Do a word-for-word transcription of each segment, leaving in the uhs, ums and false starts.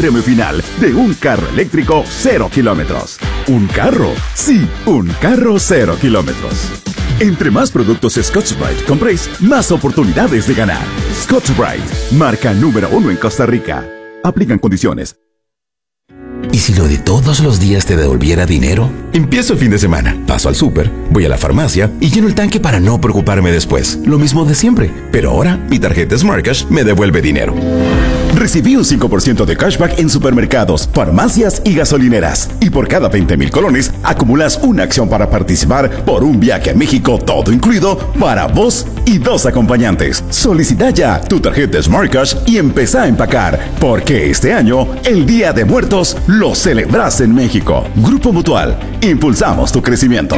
premio final de un carro eléctrico cero kilómetros. ¿Un carro? Sí, un carro cero kilómetros. Entre más productos Scotch-Brite compréis, más oportunidades de ganar. Scotch-Brite, marca número uno en Costa Rica. Aplican condiciones. ¿Y si lo de todos los días te devolviera dinero? Empiezo el fin de semana, paso al súper, voy a la farmacia y lleno el tanque para no preocuparme después. Lo mismo de siempre, pero ahora mi tarjeta Smart Cash me devuelve dinero. Recibí un cinco por ciento de cashback en supermercados, farmacias y gasolineras. Y por cada veinte mil colones, acumulas una acción para participar por un viaje a México todo incluido para vos y dos acompañantes. Solicita ya tu tarjeta Smart Cash y empezá a empacar, porque este año, el Día de Muertos, lo celebras en México. Grupo Mutual, impulsamos tu crecimiento.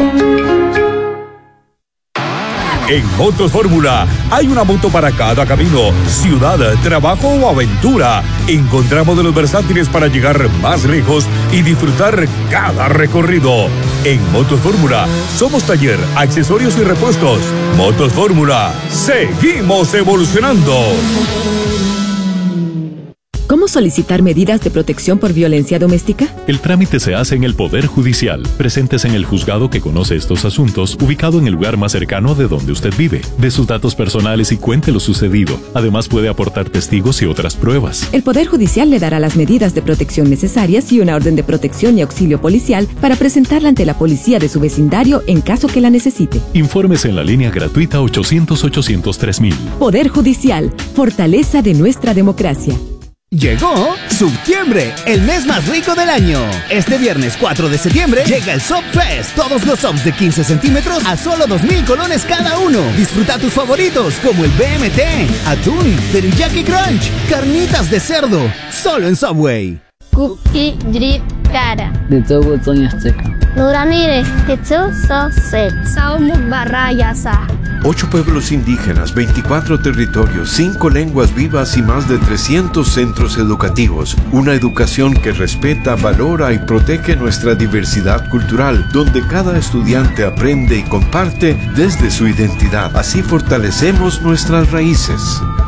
En Motos Fórmula hay una moto para cada camino, ciudad, trabajo o aventura. Encontramos modelos versátiles para llegar más lejos y disfrutar cada recorrido. En Motos Fórmula somos taller, accesorios y repuestos. Motos Fórmula, seguimos evolucionando. ¿Cómo solicitar medidas de protección por violencia doméstica? El trámite se hace en el Poder Judicial. Presentes en el juzgado que conoce estos asuntos, ubicado en el lugar más cercano de donde usted vive. De sus datos personales y cuente lo sucedido. Además puede aportar testigos y otras pruebas. El Poder Judicial le dará las medidas de protección necesarias y una orden de protección y auxilio policial para presentarla ante la policía de su vecindario en caso que la necesite. Infórmese en la línea gratuita ochocientos, ochocientos tres mil. Poder Judicial, fortaleza de nuestra democracia. Llegó Septiembre, el mes más rico del año. Este viernes cuatro de septiembre llega el Sub Fest. Todos los subs de quince centímetros a solo dos mil colones cada uno. Disfruta tus favoritos como el B M T, atún, teriyaki crunch, carnitas de cerdo. Solo en Subway. Cookie Drip Cara. De todo Toño Azteca. Nuranire, Tetsu So Set. Saumuk Barrayasa. Ocho pueblos indígenas, veinticuatro territorios, cinco lenguas vivas y más de trescientos centros educativos. Una educación que respeta, valora y protege nuestra diversidad cultural, donde cada estudiante aprende y comparte desde su identidad. Así fortalecemos nuestras raíces.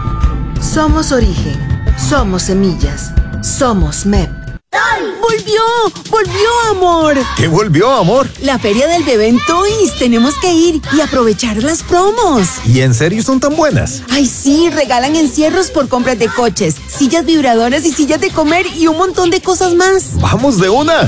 Somos origen, somos semillas, somos M E P. ¡Volvió! ¡Volvió, amor! ¿Qué volvió, amor? La feria del bebé en Toys. Tenemos que ir y aprovechar las promos. ¿Y en serio son tan buenas? Ay, sí, regalan encierros por compras de coches, sillas vibradoras y sillas de comer y un montón de cosas más. ¡Vamos de una!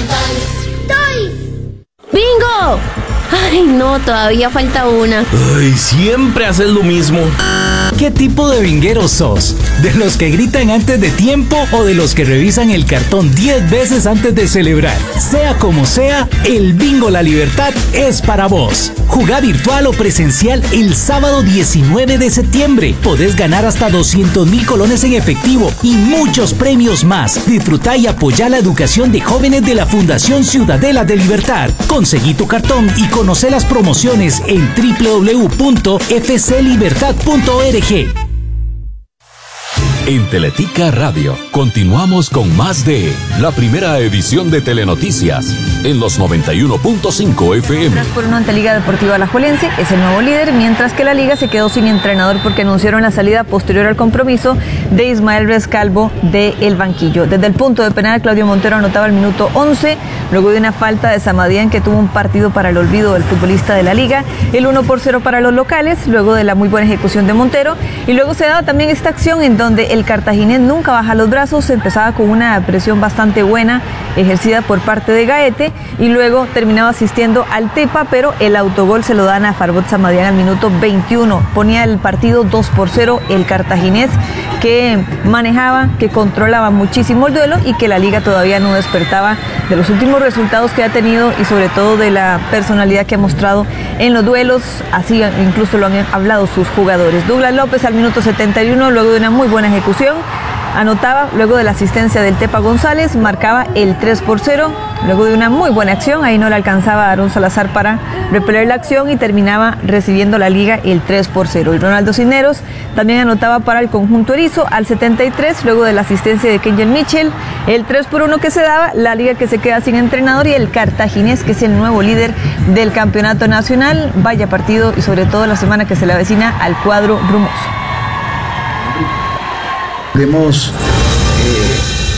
¡Toys! ¡Bingo! Ay, no, todavía falta una. Ay, siempre haces lo mismo. ¿Qué tipo de vinguero sos? ¿De los que gritan antes de tiempo o de los que revisan el cartón diez veces antes de celebrar? Sea como sea, el Bingo La Libertad es para vos. Jugá virtual o presencial el sábado diecinueve de septiembre. Podés ganar hasta doscientos mil colones en efectivo y muchos premios más. Disfrutá y apoyá la educación de jóvenes de la Fundación Ciudadela de Libertad. Conseguí tu cartón y conocé las promociones en doble u doble u doble u punto f c libertad punto org. En Teletica Radio continuamos con más de la primera edición de Telenoticias en los noventa y uno punto cinco F M. tres por uno ante Liga Deportiva Alajuelense es el nuevo líder, mientras que la Liga se quedó sin entrenador porque anunciaron la salida posterior al compromiso de Ismael Rescalvo del banquillo. Desde el punto de penal, Claudio Montero anotaba el minuto once, luego de una falta de Samadián, que tuvo un partido para el olvido del futbolista de la Liga, el uno por cero para los locales, luego de la muy buena ejecución de Montero, y luego se daba también esta acción en donde el cartaginés nunca baja los brazos, empezaba con una presión bastante buena ejercida por parte de Gaete y luego terminaba asistiendo al Tepa, pero el autogol se lo dan a Farbot Samadián al minuto veintiuno. Ponía el partido dos por cero el cartaginés, que manejaba, que controlaba muchísimo el duelo y que la Liga todavía no despertaba de los últimos resultados que ha tenido y sobre todo de la personalidad que ha mostrado en los duelos. Así incluso lo han hablado sus jugadores. Douglas López al minuto setenta y uno, luego de una muy buena ejecución, anotaba, luego de la asistencia del Tepa González, marcaba el tres por cero, luego de una muy buena acción, ahí no le alcanzaba a Aarón Salazar para repeler la acción y terminaba recibiendo la Liga el tres por cero. Y Ronaldo Cisneros también anotaba para el conjunto erizo al setenta y tres, luego de la asistencia de Kenyon Mitchell, el tres por uno que se daba, la Liga que se queda sin entrenador y el cartaginés, que es el nuevo líder del campeonato nacional. Vaya partido y sobre todo la semana que se le avecina al cuadro brumoso. Hemos eh,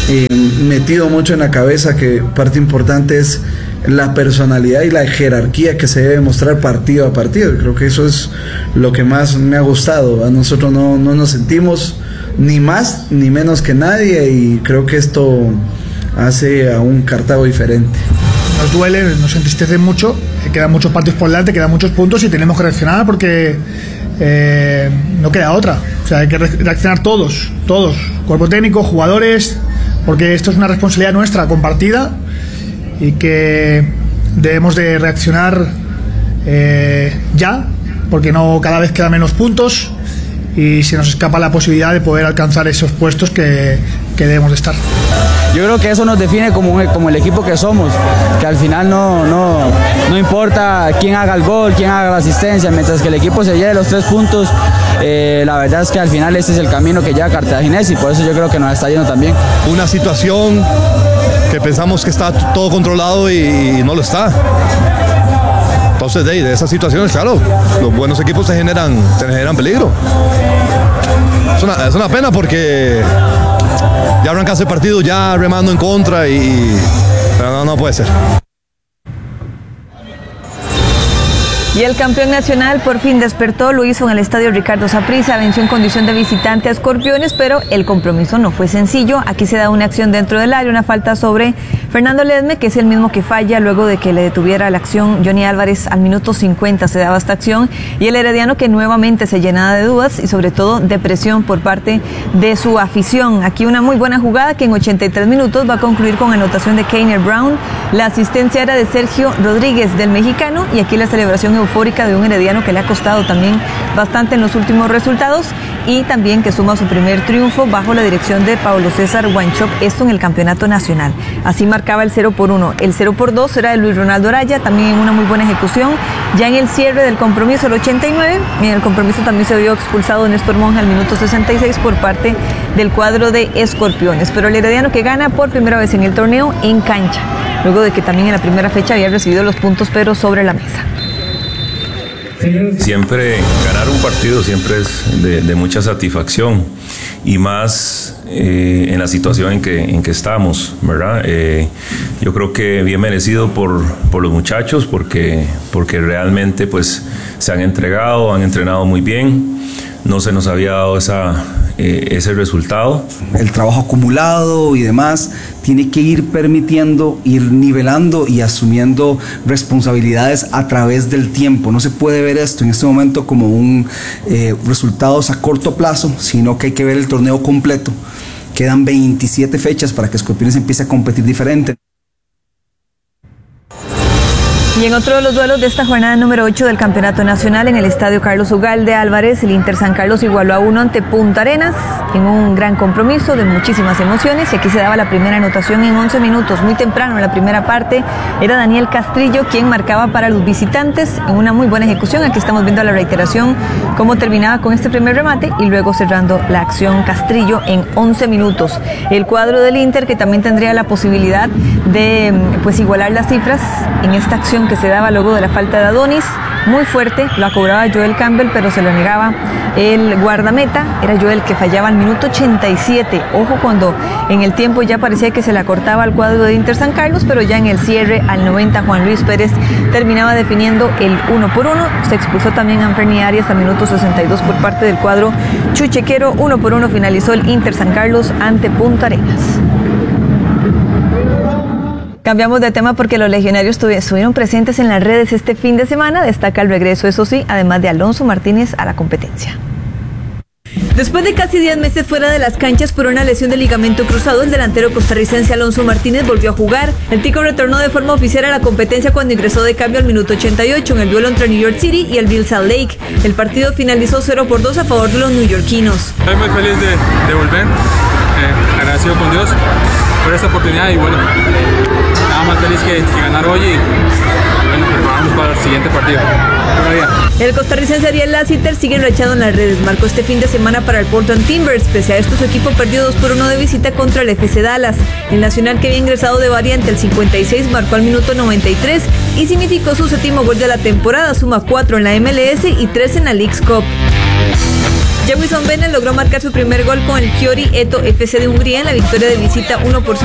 eh, metido mucho en la cabeza que parte importante es la personalidad y la jerarquía que se debe mostrar partido a partido. Creo que eso es lo que más me ha gustado. A nosotros no, no nos sentimos ni más ni menos que nadie, y creo que esto hace a un Cartago diferente. Nos duele, nos entristece mucho, quedan muchos partidos por delante, quedan muchos puntos y tenemos que reaccionar porque eh, no queda otra. O sea, hay que reaccionar todos, todos, cuerpo técnico, jugadores, porque esto es una responsabilidad nuestra compartida y que debemos de reaccionar eh, ya, porque no, cada vez quedan menos puntos y se nos escapa la posibilidad de poder alcanzar esos puestos que, que debemos de estar. Yo creo que eso nos define como, como el equipo que somos, que al final no, no, no importa quién haga el gol, quién haga la asistencia, mientras que el equipo se lleve los tres puntos, eh, la verdad es que al final este es el camino que lleva Cartaginés y por eso yo creo que nos está yendo también. Una situación que pensamos que está todo controlado y no lo está. Entonces, de, de esas situaciones, claro, los buenos equipos se generan, se generan peligro. Es una, es una pena porque ya arrancaste el partido ya remando en contra y... pero no, no puede ser. Y el campeón nacional por fin despertó, lo hizo en el estadio Ricardo Saprissa, venció en condición de visitante a Escorpiones, pero el compromiso no fue sencillo. Aquí se da una acción dentro del área, una falta sobre Fernando Ledesma, que es el mismo que falla luego de que le detuviera la acción Johnny Álvarez. Al minuto cincuenta se daba esta acción y el herediano que nuevamente se llenaba de dudas y sobre todo de presión por parte de su afición. Aquí una muy buena jugada que en ochenta y tres minutos va a concluir con anotación de Keiner Brown. La asistencia era de Sergio Rodríguez, del mexicano, y aquí la celebración eufórica de un herediano que le ha costado también bastante en los últimos resultados y también que suma su primer triunfo bajo la dirección de Pablo César Wanchope, esto en el campeonato nacional. Así marcaba el cero por uno. El cero por dos era de Luis Ronaldo Araya, también en una muy buena ejecución. Ya en el cierre del compromiso, el ochenta y nueve, en el compromiso también se vio expulsado Néstor Monge al minuto sesenta y seis por parte del cuadro de Escorpiones. Pero el herediano que gana por primera vez en el torneo en cancha, luego de que también en la primera fecha había recibido los puntos pero sobre la mesa. Siempre ganar un partido siempre es de, de mucha satisfacción y más eh, en la situación en que, en que estamos, ¿verdad? Eh, yo creo que bien merecido por, por los muchachos porque, porque realmente pues, se han entregado, han entrenado muy bien, no se nos había dado esa, eh, ese resultado. El trabajo acumulado y demás tiene que ir permitiendo, ir nivelando y asumiendo responsabilidades a través del tiempo. No se puede ver esto en este momento como un eh, resultados a corto plazo, sino que hay que ver el torneo completo. Quedan veintisiete fechas para que Escorpiones empiece a competir diferente. Y en otro de los duelos de esta jornada número ocho del Campeonato Nacional en el Estadio Carlos Ugalde Álvarez, el Inter San Carlos igualó a uno ante Punta Arenas en un gran compromiso de muchísimas emociones y aquí se daba la primera anotación en once minutos, muy temprano en la primera parte. Era Daniel Castrillo quien marcaba para los visitantes en una muy buena ejecución. Aquí estamos viendo la reiteración cómo terminaba con este primer remate y luego cerrando la acción Castrillo en once minutos. El cuadro del Inter que también tendría la posibilidad de pues igualar las cifras en esta acción que se daba luego de la falta de Adonis, muy fuerte, la cobraba Joel Campbell, pero se lo negaba el guardameta, era Joel que fallaba al minuto ochenta y siete, ojo cuando en el tiempo ya parecía que se la cortaba al cuadro de Inter San Carlos, pero ya en el cierre al noventa Juan Luis Pérez terminaba definiendo el uno por uno, se expulsó también a Anferni Arias al minuto sesenta y dos por parte del cuadro chuchequero, uno por uno finalizó el Inter San Carlos ante Punta Arenas. Cambiamos de tema porque los legionarios estuvieron presentes en las redes este fin de semana. Destaca el regreso, eso sí, además de Alonso Martínez a la competencia. Después de casi diez meses fuera de las canchas por una lesión de ligamento cruzado, el delantero costarricense Alonso Martínez volvió a jugar. El tico retornó de forma oficial a la competencia cuando ingresó de cambio al minuto ochenta y ocho en el duelo entre New York City y el Real Salt Lake. El partido finalizó cero por dos a favor de los neoyorquinos. Estoy muy feliz de, de volver, eh, agradecido con Dios por esta oportunidad y bueno, nada más feliz que, que ganar hoy y bueno, preparamos para el siguiente partido. El costarricense Ariel Lassiter sigue enrachado en las redes. Marcó este fin de semana para el Portland Timbers. Pese a esto, su equipo perdió dos por uno de visita contra el F C Dallas. El nacional, que había ingresado de variante al cincuenta y seis, marcó al minuto noventa y tres y significó su séptimo gol de la temporada. Suma cuatro en la M L S y tres en la Leagues Cup. Jewison Bennett logró marcar su primer gol con el Chiori Eto F C de Hungría en la victoria de visita uno por cero